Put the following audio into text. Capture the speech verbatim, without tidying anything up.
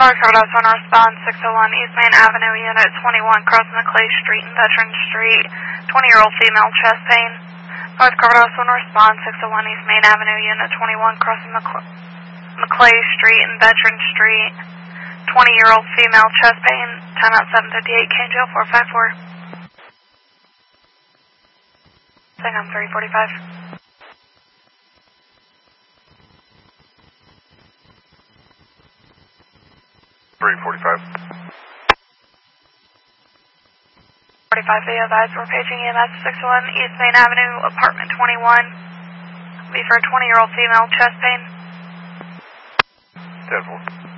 North Carolina on response six oh one East Main Avenue, Unit twenty-one, crossing McClay Street and Veteran Street. twenty-year-old female, chest pain. North Carolina on response six oh one East Main Avenue, Unit twenty-one, crossing McClay Street and Veteran Street. twenty-year-old female, chest pain. Time out seven fifty-eight, Cane Jail four five four. Thing on three forty-five. three forty-five. forty-five, the advised we're paging E M S six oh one East Main Avenue, apartment twenty-one. Be for a twenty-year-old female, chest pain. ten four.